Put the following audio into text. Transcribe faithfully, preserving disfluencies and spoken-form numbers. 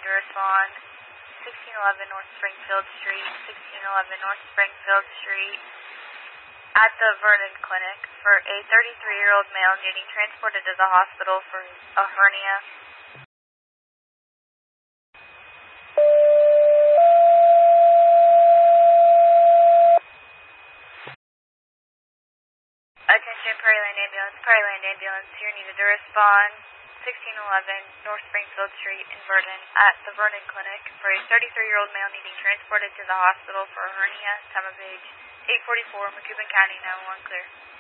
to respond. sixteen eleven North Springfield Street, sixteen eleven North Springfield Street, at the Vernon Clinic for a thirty-three-year-old male needing transported to the hospital for a hernia. Attention, Prairie Land Ambulance. Prairie Land Ambulance here needed to respond. sixteen eleven North Springfield Street in Vernon at the Vernon Clinic for a thirty-three-year-old male needing transported to the hospital for a hernia. Time of age eight forty-four, Macoupin County, nine one one clear.